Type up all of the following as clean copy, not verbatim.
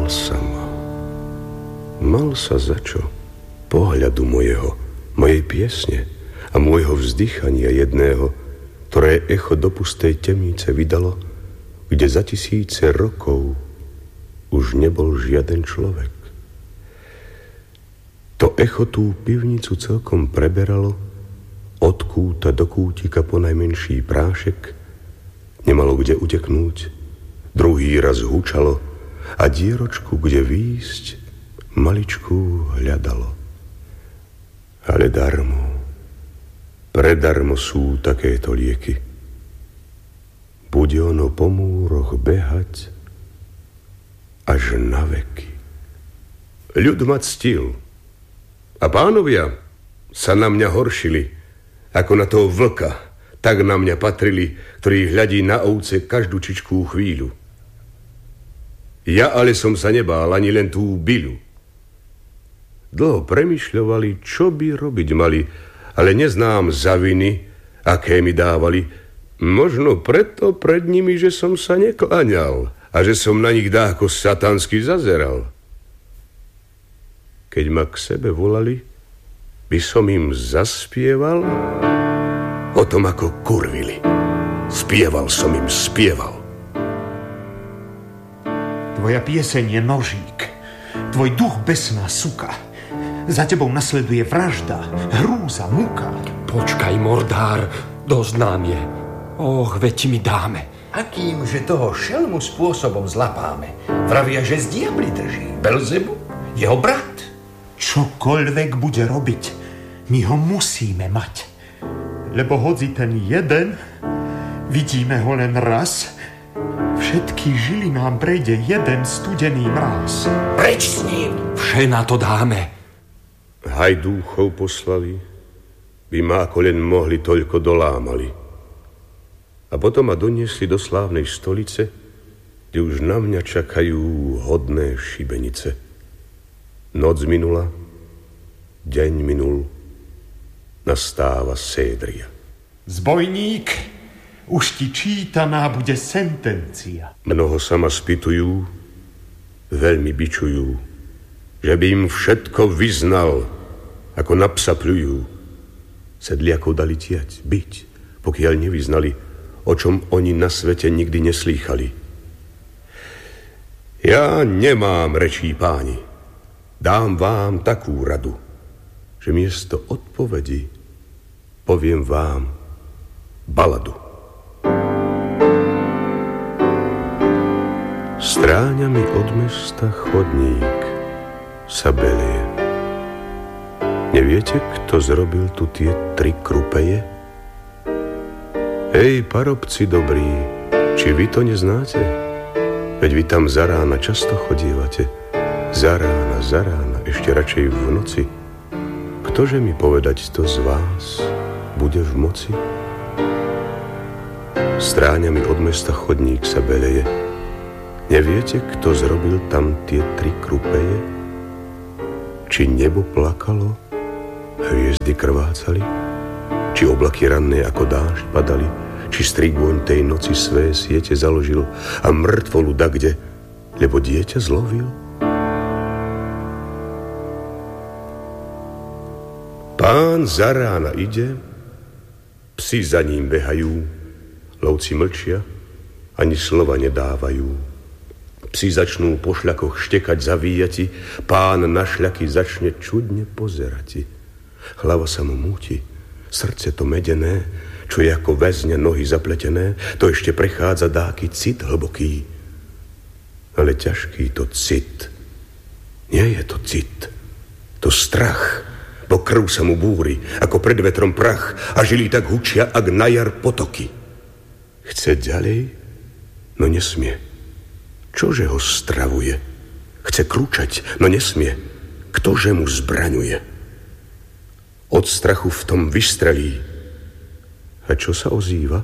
Mal sa za čo? Pohľadu mojej piesne a môjho vzdychania jedného, ktoré echo do pustej temnice vydalo, kde za 1000 rokov už nebol žiaden človek. To echo tú pivnicu celkom preberalo, od kúta do kútika po najmenší prášek, nemalo kde uteknúť, druhý raz hučalo a dieročku, kde výjsť, maličku hľadalo. Ale predarmo sú takéto lieky. Bude ono po múroch behať až na veky. Ľud ma ctil a pánovia sa na mňa horšili, ako na toho vlka, tak na mňa patrili, ktorý hľadí na ovce každú čičkú chvíľu. Ja ale som sa nebál ani len tú byľu. Dlho premyšľovali, čo by robiť mali, ale neznám zaviny, aké mi dávali. Možno preto pred nimi, že som sa nekláňal a že som na nich dáko satansky zazeral. Keď ma k sebe volali, by som im zaspieval o tom, ako kurvili. Spieval som im, spieval. Tvoja pieseň je nožík, tvoj duch besná suka. Za tebou nasleduje vražda, hrúza, múka. Počkaj, Mordár, dosť nám je. Och, veď ti mi dáme. Akým, že toho šelmu spôsobom zlapáme? Vravia, že z diabli drží Belzebu, jeho brat. Čokoľvek bude robiť, my ho musíme mať. Lebo hodzi ten jeden, vidíme ho len raz, všetky žily nám prejde jeden studený mráz. Preč s ním! Vše na to dáme. Hajdúchov poslali, by ma ako len mohli toľko dolámali. A potom ma doniesli do slávnej stolice, kde už na mňa čakajú hodné šibenice. Noc minula, deň minul, nastáva sédria. Zbojník, už ti čítaná bude sentencia. Mnoho sa ma spýtujú, veľmi bičujú, že by im všetko vyznal, ako na psa pľujú. Sedliakov dali tiať, byť, pokiaľ nevyznali, o čom oni na svete nikdy neslýchali. Ja nemám rečí, páni. Dám vám takú radu, že miesto odpovedi poviem vám baladu. Stráňami od mesta chodník sa belie. Neviete, kto zrobil tu tie 3 krupeje? Hej, parobci dobrí, či vy to neznáte? Veď vy tam za rána často chodievate. Za rána, ešte radšej v noci. Ktože mi povedať to z vás bude v moci? Stráňami od mesta chodník sa beleje. Neviete, kto zrobil tam tie 3 krupeje? Či nebo plakalo, hviezdy krvácali? Či oblaky ranné ako dážď padali? Či strigôň tej noci své siete založil a mŕtvolu dakde, lebo dieťa zlovil? Pán za rána ide, psi za ním behajú, lovci mlčia, ani slova nedávajú. Psi začnú po šľakoch štekať, zavíjati, pán na šľaky začne čudne pozerati. Hlava sa mu múti, srdce to medené, čo je ako väzne nohy zapletené, to ešte prechádza dáky cit hlboký. Ale ťažký to cit. Nie je to cit, to strach, bo krv sa mu búri, ako pred vetrom prach a žily tak hučia, ak na jar potoky. Chce ďalej, no nesmie. Čože ho stravuje? Chce kručať, no nesmie. Ktože mu zbraňuje? Od strachu v tom vystrelí. A čo sa ozýva?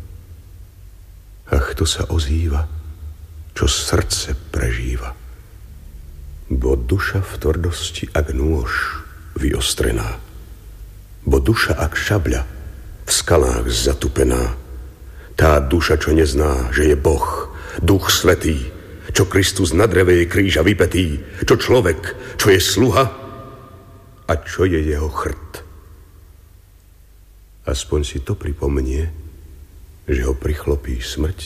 Ach, to sa ozýva, čo srdce prežíva. Bo duša v tvrdosti, ak nôž vyostrená. Bo duša, ak šabľa, v skalách zatupená. Tá duša, čo nezná, že je Boh, Duch Svätý, čo Kristus na dreve je kríža vypetý, čo človek, čo je sluha a čo je jeho chrt. Aspoň si to pripomenie, že ho prichlopí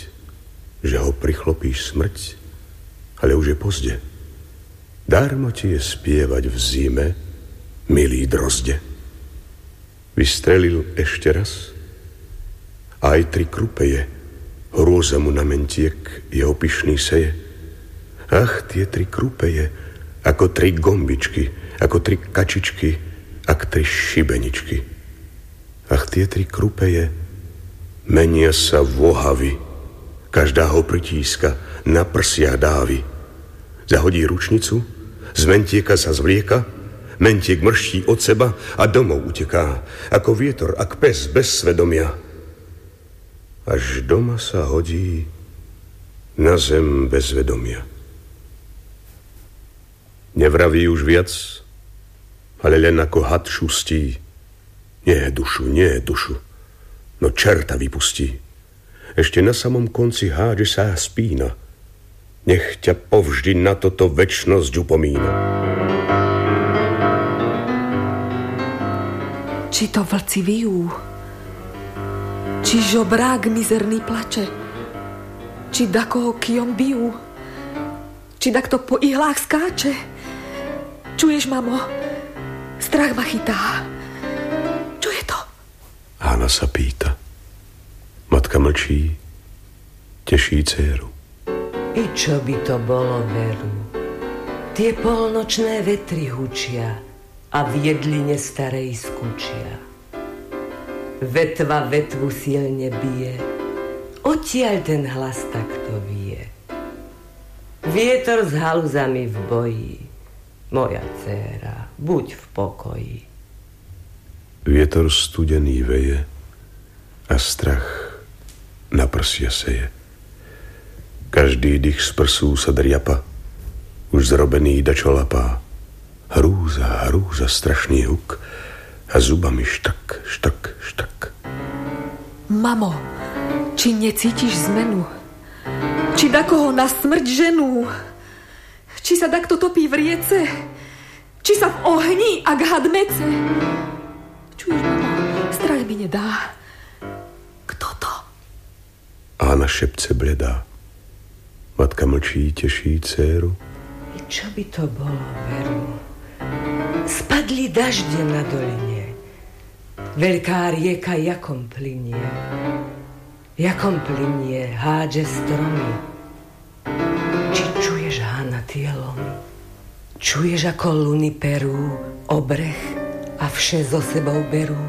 smrť, ale už je pozde. Dármo ti je spievať v zime, milý drozde. Vystrelil ešte raz a aj 3 krupeje, hrôza mu na mentiek jeho pyšný seje. Ach, tie 3 krupeje, ako 3 gombičky, ako 3 kačičky, ak 3 šibeničky. Ach, tie 3 krupeje menia sa v ohavy, každá ho pritíska, na prsiach dávy. Zahodí ručnicu, z mentieka sa zvlieka, mentiek mrští od seba a domov uteká, ako vietor, ak pes bez svedomia. Až doma sa hodí na zem bez vedomia. Nevraví už viac, ale len ako had šustí. Nie dušu, no čerta vypustí. Ešte na samom konci hádže sa spína. Nech ťa povždy na toto večnosť upomína. Či to vlci vijú, či žobrák mizerný plače, či dakoho kijom bijú, či dakto po ihlách skáče. Čuješ, mamo? Strach ma chytá. Čo je to? Hána sa pýta. Matka mlčí, teší dcéru. I čo by to bolo, veru? Tie polnočné vetry hučia a v jedline starej skúčia. Vetva vetvu silne bije, odtiaľ ten hlas takto vie. Vietor s haluzami v boji, moja dcéra, buď v pokoji. Vietor studený veje a strach na prsia seje. Každý dých z prsú sa driapa, už zrobený dačo lapá. Hrúza, strašný huk a zubami štak. Mamo, či necítiš zmenu? Či dakoho na smrť ženú? Či sa dakto topí v riece? Či sa v ohni, ak had mece? Čuješ, mamo, strach mi nedá. Kto to? Ána šepce bledá. Matka mlčí, teší dcéru. I čo by to bolo, veru? Spadli dažde na doline. Veľká rieka jakom plynie. Hádže stromy. Či čuješ, Hána, tie lomy? Čuješ, ako luny perú o breh a vše so sebou berú?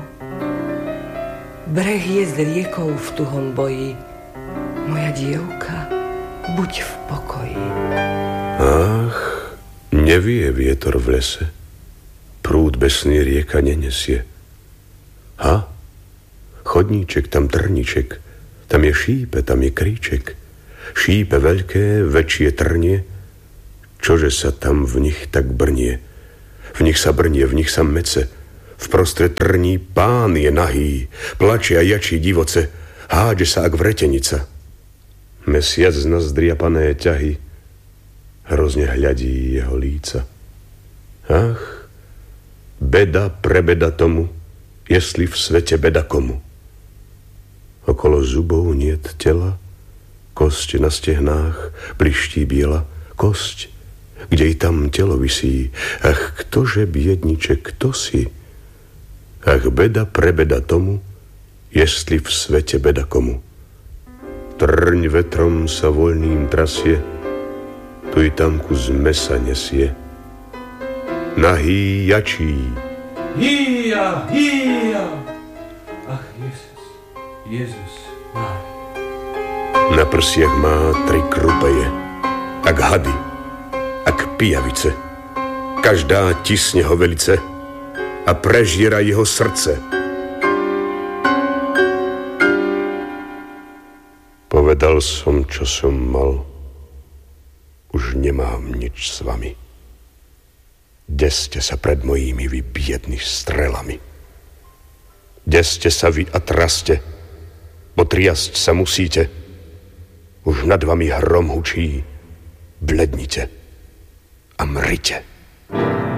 Breh je s riekou v tuhom boji. Moja dievka, buď v pokoji. Ach, nevie vietor v lese, prúd besný rieka nenesie. Ha, chodníček, tam trníček, tam je šípe, tam je kríček. Šípe veľké, väčšie trnie, čože sa tam v nich tak brnie. V nich sa brnie, v nich sa mece, vprostred trní pán je nahý, plače a jačí divoce, hádže sa ak vretenica. Mesiac na zdriapané ťahy hrozne hľadí jeho líca. Ach, beda prebeda tomu, jestli v svete beda komu. Okolo zubov niet tela, kosť na stehnách bliští biela, kosť, kde i tam telo visí. Ach, ktože biedniček, kto si? Ach, beda prebeda tomu, jestli v svete beda komu. Trň vetrom sa voľným trasie, tu i tam kus mesa nesie. Nahý jačí. Hýja! Ach, Jezus, Mária. Na prsiach má 3 krupeje, ak hady, ak pijavice. Každá tisne ho velice a prežiera jeho srdce. Povedal som, čo som mal. Už nemám nič s vami. Deste sa pred mojimi vy biedni strelami. Deste sa vy a traste, bo triasť sa musíte. Už nad vami hrom hučí, blednite a mrite.